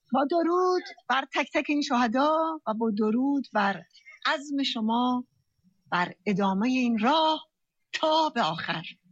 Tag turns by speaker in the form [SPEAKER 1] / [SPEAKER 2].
[SPEAKER 1] با درود بر تک تک این شهدا و با درود بر عزم شما بر ادامه این راه تا به آخر.